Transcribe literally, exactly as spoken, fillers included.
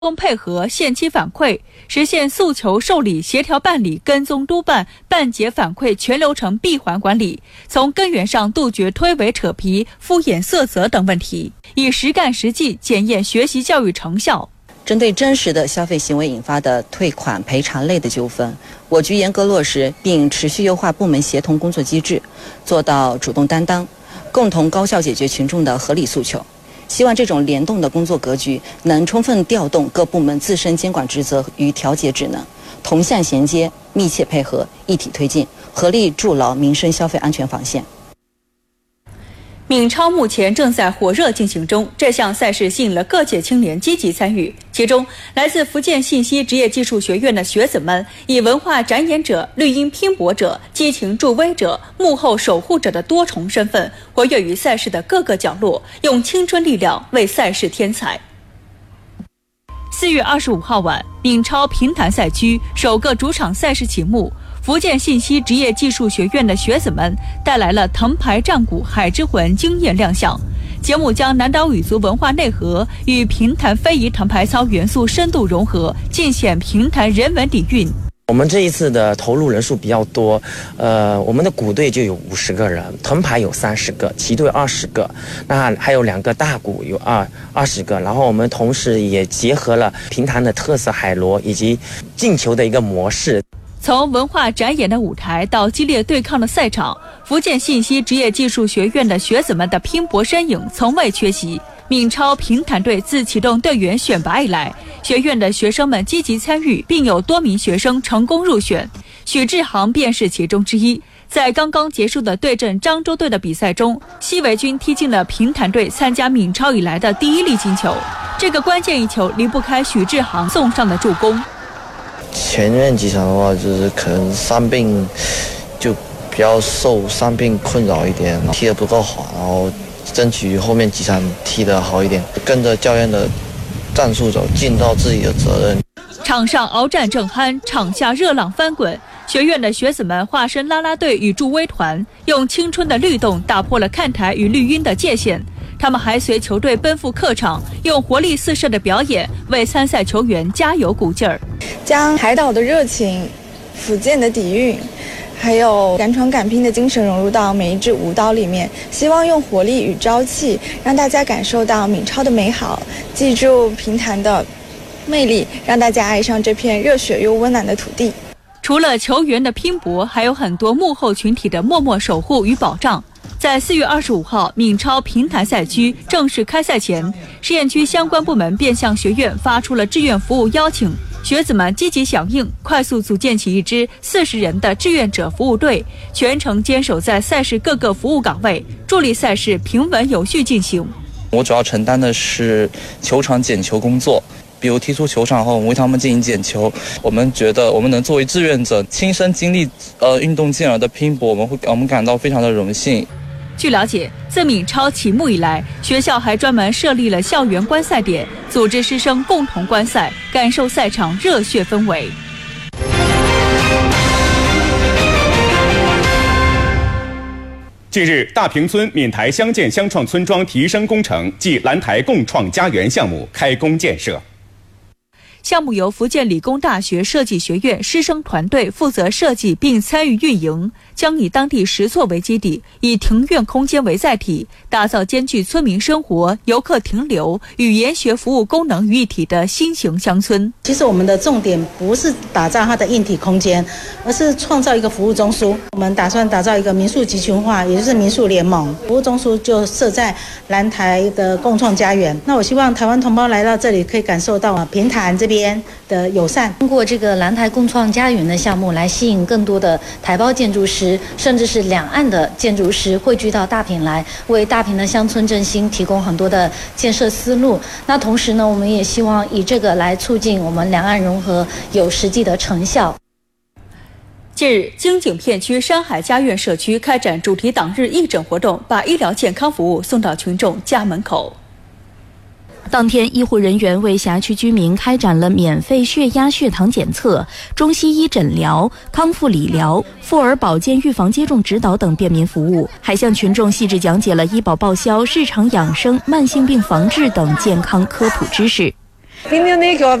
共配合限期反馈，实现诉求受理、协调办理、跟踪督办、办结反馈全流程闭环管理，从根源上杜绝推诿扯皮、敷衍塞责等问题，以实干实际检验学习教育成效。 针对真实的消费行为引发的退款赔偿类的纠纷，我局严格落实并持续优化部门协同工作机制，做到主动担当，共同高效解决群众的合理诉求。希望这种联动的工作格局能充分调动各部门自身监管职责与调节职能，同向衔接、密切配合、一体推进，合力筑牢民生消费安全防线。 闽超目前正在火热进行中，这项赛事吸引了各界青年积极参与。其中，来自福建信息职业技术学院的学子们以文化展演者、绿茵拼搏者、激情助威者、幕后守护者的多重身份，活跃于赛事的各个角落，用青春力量为赛事添彩。四月二十五号晚，闽超平潭赛区首个主场赛事启幕。福建信息职业技术学院的学子们带来了藤牌战鼓、海之魂惊艳亮相。节目将南岛语族文化内核与平潭非遗藤牌操元素深度融合，尽显平潭人文底蕴。 我们这一次的投入人数比较多，呃，我们的鼓队就有五十个人，藤牌有三十个，旗队二十个，那还有两个大鼓有二二十个，然后我们同时也结合了平潭的特色海螺以及进球的一个模式。 从文化展演的舞台到激烈对抗的赛场，福建信息职业技术学院的学子们的拼搏身影从未缺席。闽超平潭队自启动队员选拔以来，学院的学生们积极参与，并有多名学生成功入选，许志航便是其中之一。在刚刚结束的对阵漳州队的比赛中，西维军踢进了平潭队参加闽超以来的第一粒金球，这个关键一球离不开许志航送上的助攻。 前面几场的话，就是可能伤病就比较受伤病困扰一点，踢得不够好，然后争取后面几场踢得好一点，跟着教练的战术走，尽到自己的责任。 场上鏖战正酣，场下热浪翻滚。学院的学子们化身啦啦队与助威团，用青春的律动打破了看台与绿茵的界限。他们还随球队奔赴客场，用活力四射的表演为参赛球员加油鼓劲儿， 将海岛的热情、福建的底蕴，还有敢闯敢拼的精神融入到每一支舞蹈里面，希望用活力与朝气让大家感受到闽超的美好，记住平潭的魅力，让大家爱上这片热血又温暖的土地。 除了球员的拼搏，还有很多幕后群体的默默守护与保障。在四月二十五号闽超平潭赛区正式开赛前，试验区相关部门便向学院发出了志愿服务邀请，学子们积极响应，快速组建起一支四十人的志愿者服务队，全程坚守在赛事各个服务岗位，助力赛事平稳有序进行。 我主要承担的是球场捡球工作，比如踢出球场后，我们为他们进行捡球。我们觉得我们能作为志愿者亲身经历呃运动健儿的拼搏，我们会我们感到非常的荣幸。 据了解，自闽超启幕以来，学校还专门设立了校园观赛点，组织师生共同观赛，感受赛场热血氛围。 近日，大坪村闽台乡建乡创村庄提升工程暨兰台共创家园项目开工建设。 项目由福建理工大学设计学院师生团队负责设计并参与运营，将以当地石厝为基地，以庭院空间为载体，打造兼具村民生活、游客停留与研学服务功能于一体的新型乡村。 其实我们的重点不是打造它的硬体空间，而是创造一个服务中枢。我们打算打造一个民宿集群化，也就是民宿联盟。服务中枢就设在兰台的共创家园。那我希望台湾同胞来到这里可以感受到平潭这边的友善。 通过这个兰台共创家园的项目，来吸引更多的台胞建筑师，甚至是两岸的建筑师汇聚到大坪来，为大坪的乡村振兴提供很多的建设思路。那同时呢，我们也希望以这个来促进我们两岸融合有实际的成效。 近日，京景片区山海家苑社区开展主题党日义诊活动，把医疗健康服务送到群众家门口。 当天，医护人员为辖区居民开展了免费血压、血糖检测、中西医诊疗、康复理疗、妇儿保健预防接种指导等便民服务，还向群众细致讲解了医保报销、日常养生、慢性病防治等健康科普知识。 今天那个